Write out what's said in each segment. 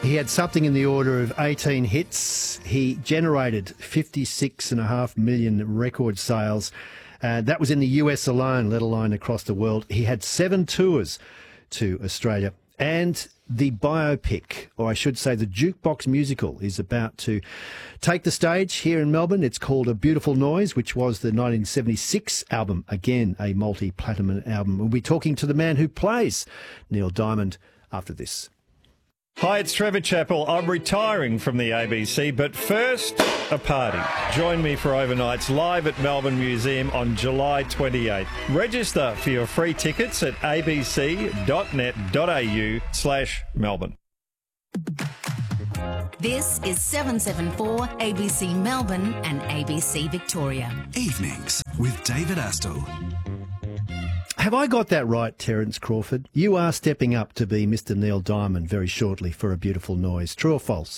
He had something in the order of 18 hits. He generated 56.5 million record sales. That was in the US alone, let alone across the world. He had 7 tours to Australia. And the biopic, or I should say the jukebox musical, is about to take the stage here in Melbourne. It's called A Beautiful Noise, which was the 1976 album. Again, a multi-platinum album. We'll be talking to the man who plays Neil Diamond after this. Hi, it's Trevor Chappell. I'm retiring from the ABC, but first, a party. Join me for overnights live at Melbourne Museum on July 28th. Register for your free tickets at abc.net.au/Melbourne. This is 774 ABC Melbourne and ABC Victoria. Evenings with David Astle. Have I got that right, Terence Crawford? You are stepping up to be Mr. Neil Diamond very shortly for A Beautiful Noise. True or false?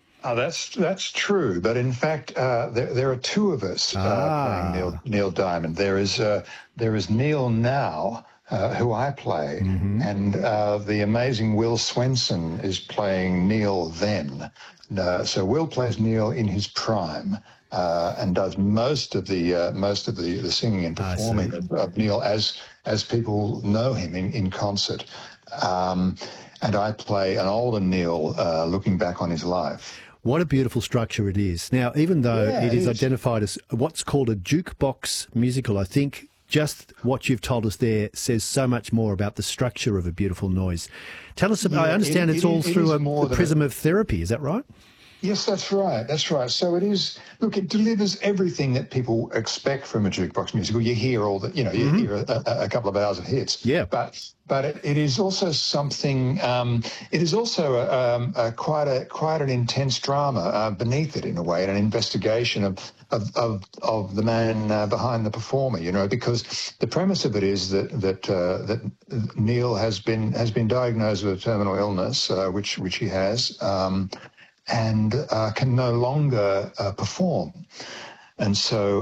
That's true. But in fact, there are two of us playing Neil Diamond. There is Neil now, who I play, and the amazing Will Swenson is playing Neil then. So Will plays Neil in his prime. And does most of the singing and performing of Neil as people know him in concert. And I play an older Neil looking back on his life. What a beautiful structure it is. Now, even though it is identified as what's called a jukebox musical, I think just what you've told us there says so much more about the structure of A Beautiful Noise. Tell us about, I understand it's all through the prism of therapy, is that right? Yes, that's right. That's right. So it is. Look, it delivers everything that people expect from a jukebox musical. You hear all the, you hear a couple of hours of hits. Yeah. But it is also something. It is also quite an intense drama beneath it, in a way, and an investigation of the man behind the performer. Because the premise of it is that Neil has been diagnosed with a terminal illness, which he has. And can no longer perform. And so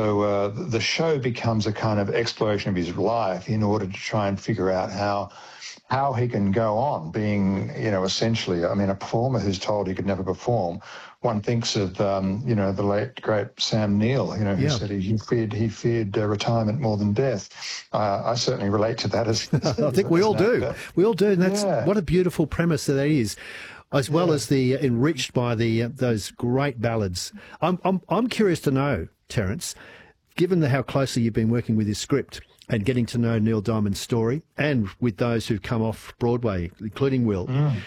the show becomes a kind of exploration of his life in order to try and figure out how he can go on being, essentially, a performer who's told he could never perform. One thinks of, the late, great Sam Neill, who said he feared retirement more than death. I certainly relate to that. I think we all do. We all do. And that's what a beautiful premise that is. As well as the enriched by those great ballads. I'm curious to know, Terence, given how closely you've been working with his script and getting to know Neil Diamond's story, and with those who've come off Broadway, including Will.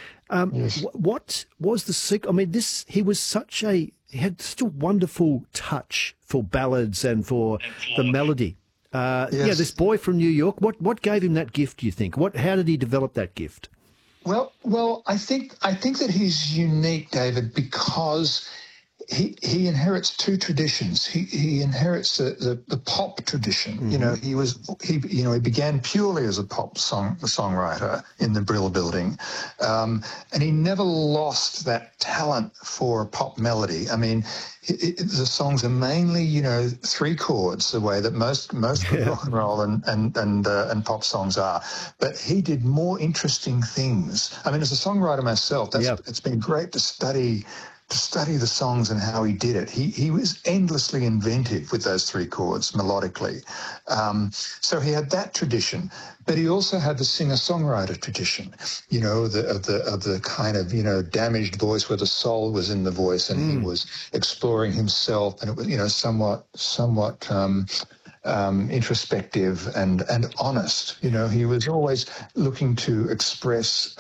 What was the secret? He had such a wonderful touch for ballads and for the melody. This boy from New York. What gave him that gift, do you think? How did he develop that gift? Well, I think that he's unique, David, because he inherits two traditions. He inherits the pop tradition. He began purely as a pop songwriter in the Brill Building, and he never lost that talent for a pop melody. The songs are mainly, 3 chords, the way that most rock and roll and pop songs are. But he did more interesting things. As a songwriter myself, it's been great to study the songs and how he did it. He was endlessly inventive with those 3 chords melodically. So he had that tradition, but he also had the singer-songwriter tradition, of the kind of, damaged voice where the soul was in the voice and he was exploring himself, and it was, somewhat introspective and honest. He was always looking to express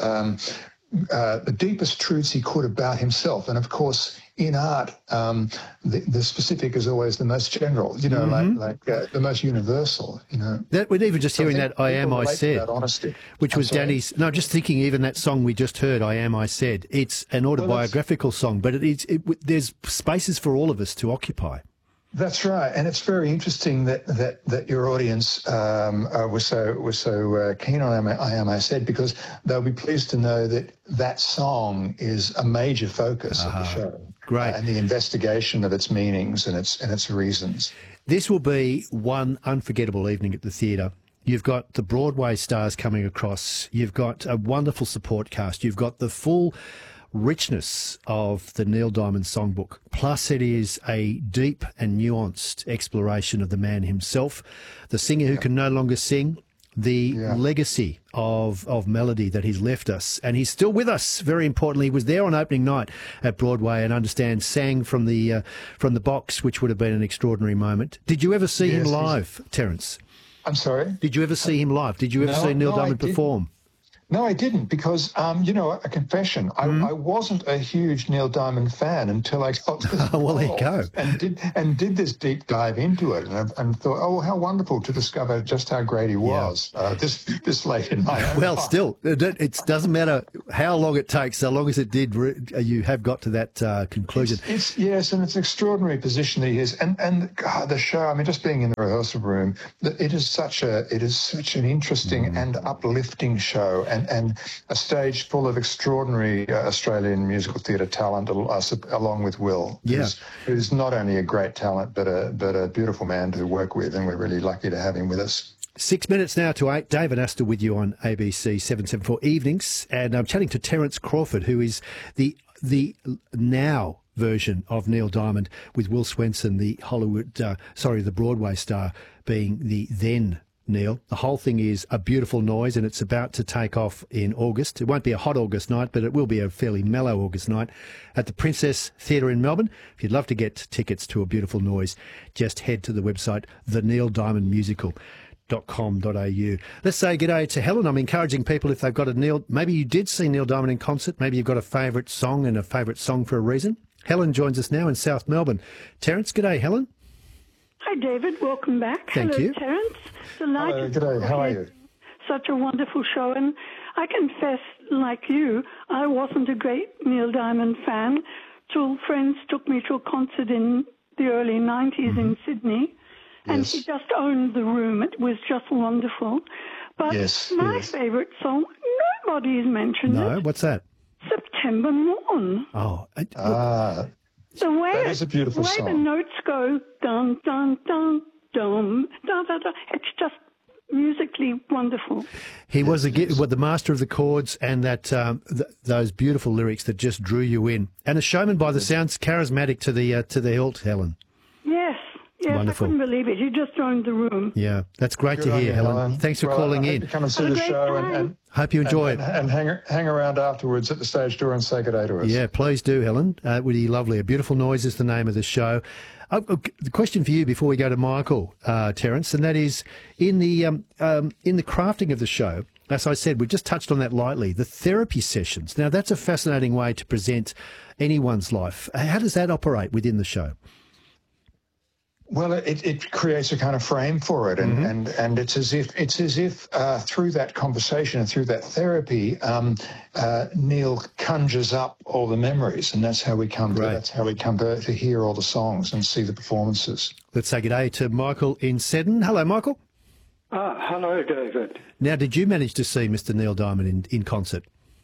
the deepest truths he could about himself. And of course, in art, the specific is always the most general, the most universal, That we're even just hearing that I Am, I Said, which was Danny's, just thinking even that song we just heard, I Am, I Said, it's an autobiographical song, but there's spaces for all of us to occupy. That's right, and it's very interesting that your audience was so keen on I Am, I Said, because they'll be pleased to know that song is a major focus of the show. Great, and the investigation of its meanings and its reasons. This will be one unforgettable evening at the theatre. You've got the Broadway stars coming across. You've got a wonderful support cast. You've got the full richness of the Neil Diamond Songbook. Plus, it is a deep and nuanced exploration of the man himself, the singer who can no longer sing, the legacy of melody that he's left us. And he's still with us, very importantly. He was there on opening night at Broadway and, understand, sang from the box, which would have been an extraordinary moment. Did you ever see him live, Terence? I'm sorry? Did you ever see him live? Did you ever see Neil Diamond perform? No, I didn't, because, a confession, I wasn't a huge Neil Diamond fan until I got to this well, there you go. and did this deep dive into it, and thought, oh, how wonderful to discover just how great he was this late in my own life. Still, it doesn't matter how long it takes, so long as it did, you have got to that conclusion. Yes, and it's an extraordinary position that he is, and God, the show. I mean, just being in the rehearsal room, it is such an interesting and uplifting show, and a stage full of extraordinary Australian musical theatre talent, along with Will, who's not only a great talent but a beautiful man to work with, and we're really lucky to have him with us. 6 minutes now to 8. David Astor with you on ABC 774 Evenings, and I'm chatting to Terence Crawford, who is the now version of Neil Diamond, with Will Swenson, the the Broadway star, being the then Neil. The whole thing is a beautiful noise, and it's about to take off in August. It won't be a hot August night, but it will be a fairly mellow August night at the Princess Theatre in Melbourne. If you'd love to get tickets to A Beautiful Noise, just head to the website theneildiamondmusical.com.au. Let's say g'day to Helen. I'm encouraging people, if they've got maybe you did see Neil Diamond in concert, maybe you've got a favourite song and a favourite song for a reason. Helen joins us now in South Melbourne. Terence, g'day, Helen. Hi, David. Welcome back. Thank you. Terence. Hello, g'day. How are you? Such a wonderful show. And I confess, like you, I wasn't a great Neil Diamond fan till friends took me to a concert in the early 90s in Sydney. And he just owned the room. It was just wonderful. But my favourite song, nobody's mentioned it. No, what's that? September Morn. Oh. The way that is a beautiful song. The notes go, dun, dun, dun, dun, dun, dun, dun. It's just musically wonderful. He was the master of the chords, and that those beautiful lyrics that just drew you in. And a showman by the sounds, charismatic to the hilt, Helen. Yes, wonderful. I couldn't believe it. He just owned the room. Yeah, that's great to hear, Helen. Thanks for calling in. Come and see the show and hope you enjoy it. And hang around afterwards at the stage door and say good day to us. Yeah, please do, Helen. It would be lovely. A Beautiful Noise is the name of the show. The question for you before we go to Michael, Terence, and that is in the crafting of the show. As I said, we've just touched on that lightly. The therapy sessions. Now, that's a fascinating way to present anyone's life. How does that operate within the show? Well, it creates a kind of frame for it, and it's as if through that conversation and through that therapy, Neil conjures up all the memories, and that's how we come to hear all the songs and see the performances. Let's say good day to Michael in Seddon. Hello, Michael. Hello, David. Now, did you manage to see Mr. Neil Diamond in concert?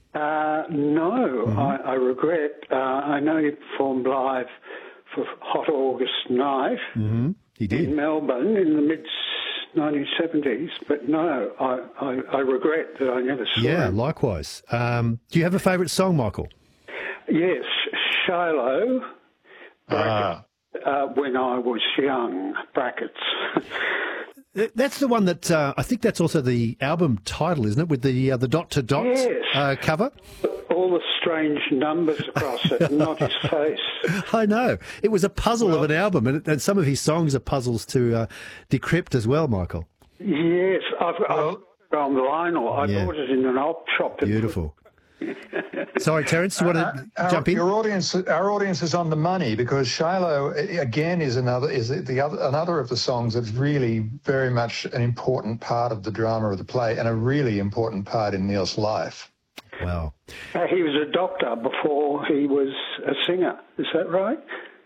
No, I regret. I know he performed live for Hot August Night He did. in Melbourne in the mid-1970s, but no, I regret that I never saw him. Yeah, likewise. Do you have a favourite song, Michael? Yes, Shiloh, When I Was Young, brackets. That's the one that I think that's also the album title, isn't it, with the dot-to-dot cover? All the strange numbers across it, not his face. I know. It was a puzzle of an album, and some of his songs are puzzles to decrypt as well, Michael. Yes, I've got it on vinyl. I bought it in an op shop. Beautiful. Sorry, Terence, do you want to jump in? Our audience is on the money, because Shiloh again is another of the songs that's really very much an important part of the drama of the play, and a really important part in Neil's life. Wow. He was a doctor before he was a singer. Is that right?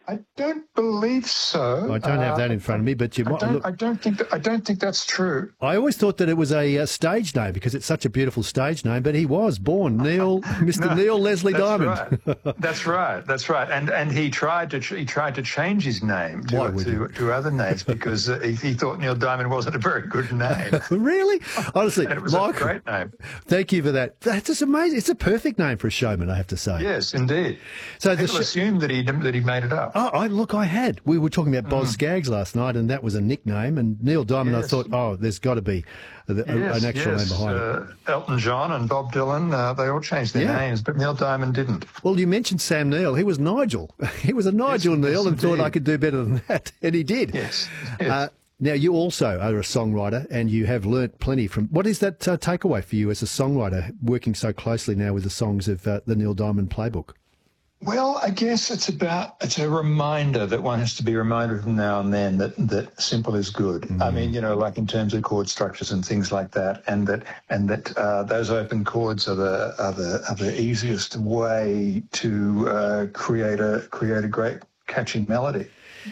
I don't believe so. I don't have that in front of me, but you might look. I don't think that's true. I always thought that it was a stage name because it's such a beautiful stage name, but he was born Mr. Neil Leslie Diamond. Right. That's right. And he tried to change his name to other names because he thought Neil Diamond wasn't a very good name. Really? Honestly, and it was Michael, a great name. Thank you for that. That's just amazing. It's a perfect name for a showman, I have to say. Yes, indeed. So people assumed that he made it up. Oh, I had. We were talking about Boz Scaggs last night, and that was a nickname. And Neil Diamond, I thought, there's got to be an actual name behind it. Elton John and Bob Dylan, they all changed their names, but Neil Diamond didn't. Well, you mentioned Sam Neill. He was Nigel. He was a Nigel Neil and thought I could do better than that, and he did. Yes. Now, you also are a songwriter, and you have learnt plenty from... What is that takeaway for you as a songwriter, working so closely now with the songs of the Neil Diamond playbook? Well, I guess it's a reminder that one has to be reminded from now and then that simple is good. I mean, like in terms of chord structures and things like that, and that those open chords are the easiest way to create a great catchy melody.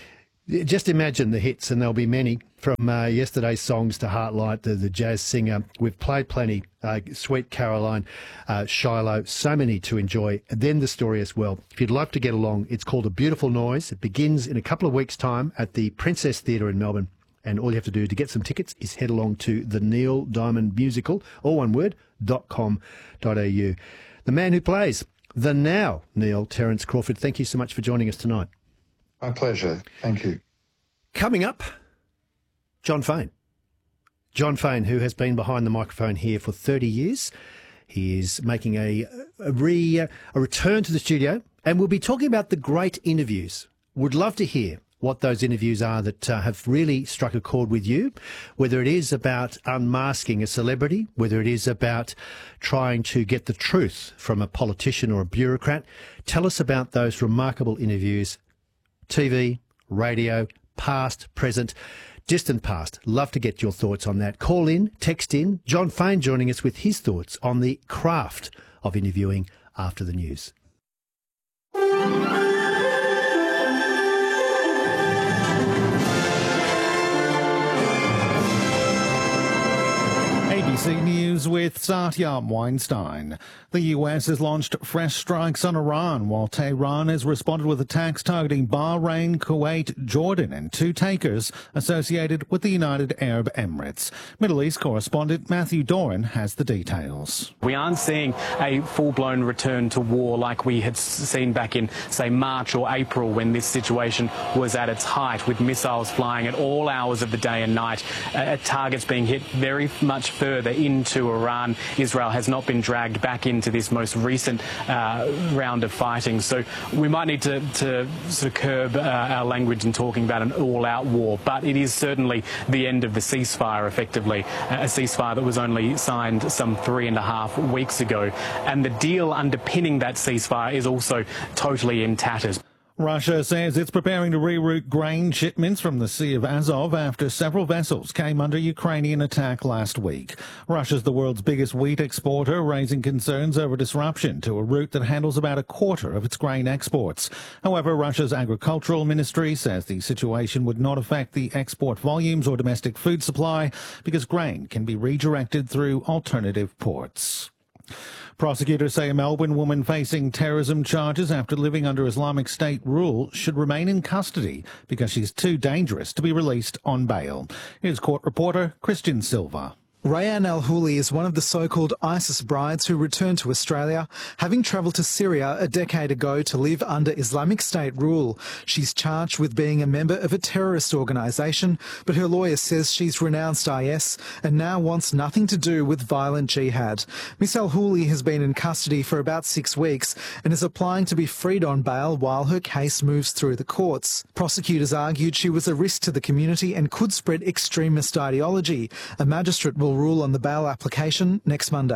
Just imagine the hits, and there'll be many, from yesterday's songs to Heartlight, the jazz singer. We've played plenty, Sweet Caroline, Shiloh, so many to enjoy. And then the story as well. If you'd love to get along, it's called A Beautiful Noise. It begins in a couple of weeks' time at the Princess Theatre in Melbourne. And all you have to do to get some tickets is head along to the Neil Diamond Musical, all one word, .com.au. The man who plays the now Neil, Terence Crawford, thank you so much for joining us tonight. My pleasure. Thank you. Coming up, John Fane. John Fane, who has been behind the microphone here for 30 years. He is making a return to the studio, and we'll be talking about the great interviews. Would love to hear what those interviews are that have really struck a chord with you, whether it is about unmasking a celebrity, whether it is about trying to get the truth from a politician or a bureaucrat. Tell us about those remarkable interviews. TV, radio, past, present, distant past. Love to get your thoughts on that. Call in, text in. John Fane joining us with his thoughts on the craft of interviewing after the news. ABC News with Satya Weinstein. The US has launched fresh strikes on Iran, while Tehran has responded with attacks targeting Bahrain, Kuwait, Jordan and two takers associated with the United Arab Emirates. Middle East correspondent Matthew Doran has the details. We aren't seeing a full-blown return to war like we had seen back in, say, March or April when this situation was at its height, with missiles flying at all hours of the day and night, targets being hit very much further into Iran. Israel has not been dragged back into this most recent round of fighting. So we might need to sort of curb our language in talking about an all-out war. But it is certainly the end of the ceasefire, effectively, a ceasefire that was only signed some 3.5 weeks ago. And the deal underpinning that ceasefire is also totally in tatters. Russia says it's preparing to reroute grain shipments from the Sea of Azov after several vessels came under Ukrainian attack last week. Russia's the world's biggest wheat exporter, raising concerns over disruption to a route that handles about a quarter of its grain exports. However, Russia's agricultural ministry says the situation would not affect the export volumes or domestic food supply because grain can be redirected through alternative ports. Prosecutors say a Melbourne woman facing terrorism charges after living under Islamic State rule should remain in custody because she's too dangerous to be released on bail. Here's court reporter Christian Silva. Rayan Al-Houli is one of the so-called ISIS brides who returned to Australia, having travelled to Syria a decade ago to live under Islamic State rule. She's charged with being a member of a terrorist organisation, but her lawyer says she's renounced IS and now wants nothing to do with violent jihad. Miss Al-Houli has been in custody for about 6 weeks and is applying to be freed on bail while her case moves through the courts. Prosecutors argued she was a risk to the community and could spread extremist ideology. A magistrate will rule on the bail application next Monday.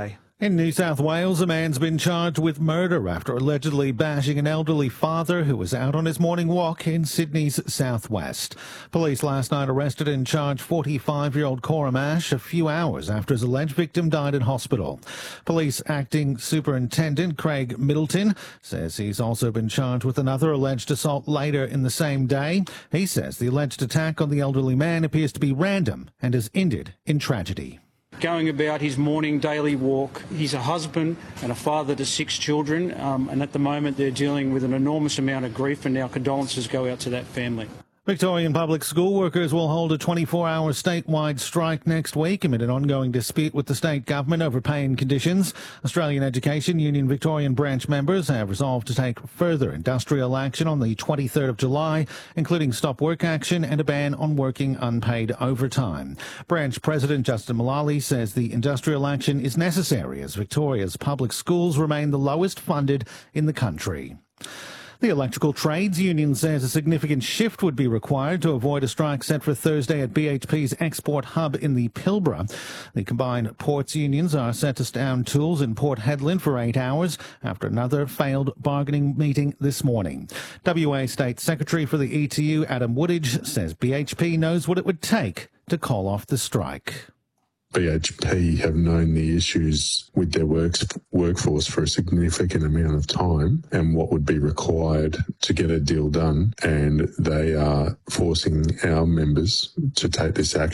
In New South Wales, a man's been charged with murder after allegedly bashing an elderly father who was out on his morning walk in Sydney's southwest. Police last night arrested and charged 45-year-old Coram Ash a few hours after his alleged victim died in hospital. Police Acting Superintendent Craig Middleton says he's also been charged with another alleged assault later in the same day. He says the alleged attack on the elderly man appears to be random and has ended in tragedy. Going about his morning daily walk. He's a husband and a father to 6 children, and at the moment they're dealing with an enormous amount of grief, and our condolences go out to that family. Victorian public school workers will hold a 24-hour statewide strike next week amid an ongoing dispute with the state government over pay and conditions. Australian Education Union Victorian branch members have resolved to take further industrial action on the 23rd of July, including stop work action and a ban on working unpaid overtime. Branch President Justin Mullally says the industrial action is necessary as Victoria's public schools remain the lowest funded in the country. The Electrical Trades Union says a significant shift would be required to avoid a strike set for Thursday at BHP's export hub in the Pilbara. The combined ports unions are set to down tools in Port Hedland for 8 hours after another failed bargaining meeting this morning. WA State Secretary for the ETU, Adam Woodage, says BHP knows what it would take to call off the strike. BHP have known the issues with their workforce for a significant amount of time and what would be required to get a deal done, and they are forcing our members to take this action.